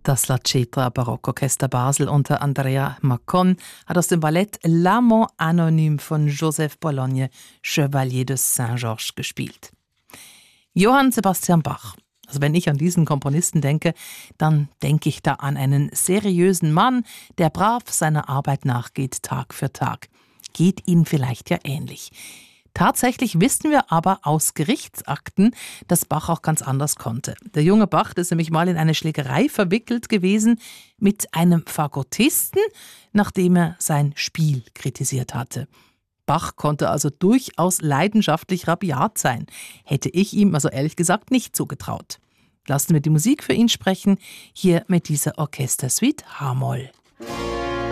Das La Cetra Barockorchester Basel unter Andrea Macon hat aus dem Ballett L'Amant Anonyme von Joseph Bologne, Chevalier de Saint-Georges, gespielt. Johann Sebastian Bach. Also wenn ich an diesen Komponisten denke, dann denke ich da an einen seriösen Mann, der brav seiner Arbeit nachgeht, Tag für Tag. Geht Ihnen vielleicht ja ähnlich. Tatsächlich wissen wir aber aus Gerichtsakten, dass Bach auch ganz anders konnte. Der junge Bach ist nämlich mal in eine Schlägerei verwickelt gewesen mit einem Fagottisten, nachdem er sein Spiel kritisiert hatte. Bach konnte also durchaus leidenschaftlich rabiat sein. Hätte ich ihm also ehrlich gesagt nicht zugetraut. Lassen wir die Musik für ihn sprechen, hier mit dieser Orchestersuite H-Moll.